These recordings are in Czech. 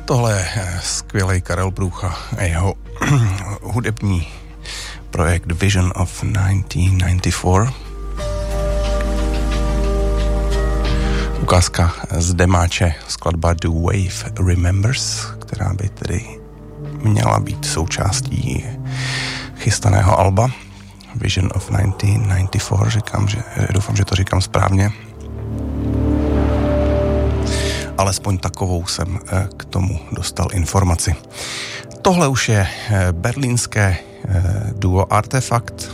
Tohle je skvělej Karel Průcha a jeho hudební projekt Vision of 1994. Ukázka z demáče skladba The Wave Remembers, která by tedy měla být součástí chystaného alba Vision of 1994. Doufám, že to říkám správně. Alespoň takovou jsem k tomu dostal informaci. Tohle už je berlínské duo Artefakt.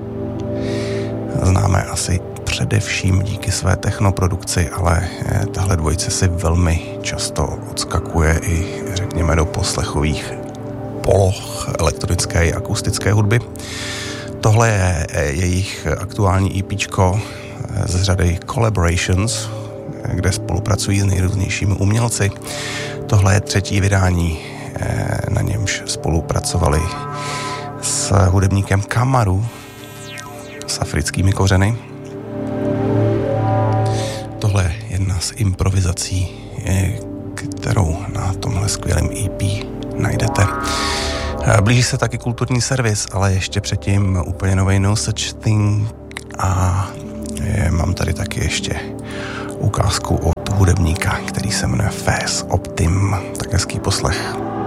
Známe asi především díky své technoprodukci, ale tahle dvojice si velmi často odskakuje i, řekněme, do poslechových poloh elektronické i akustické hudby. Tohle je jejich aktuální EPčko z řady Collaborations, kde spolupracují s nejrůznějšími umělci. Tohle je třetí vydání, na němž spolupracovali s hudebníkem Kamaru s africkými kořeny. Tohle je jedna z improvizací, kterou na tomhle skvělém EP najdete. Blíží se taky kulturní servis, ale ještě předtím úplně nový No Such Thing a mám tady taky ještě ukázku od hudebníka, který se jmenuje Faz Optim. Tak hezký poslech.